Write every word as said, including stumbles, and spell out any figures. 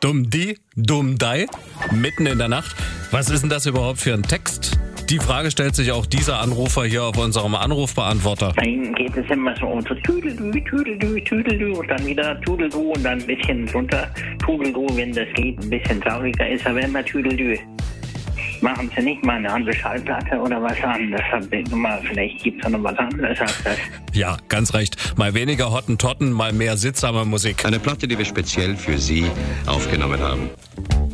Dumm die, dumm dei, mitten in der Nacht. Was ist denn das überhaupt für ein Text? Die Frage stellt sich auch dieser Anrufer hier auf unserem Anrufbeantworter. Dann geht es immer so um so Tüdelü, Tüdelü, Tüdelü und dann wieder Tudelü und dann ein bisschen runter Tudelü, wenn das geht, ein bisschen trauriger ist, aber immer Tüdelü. Machen Sie nicht mal eine andere Schallplatte oder was anderes? Vielleicht gibt es noch was anderes als das. Ja, ganz recht. Mal weniger Hottentotten, mal mehr sittsame Musik. Eine Platte, die wir speziell für Sie aufgenommen haben.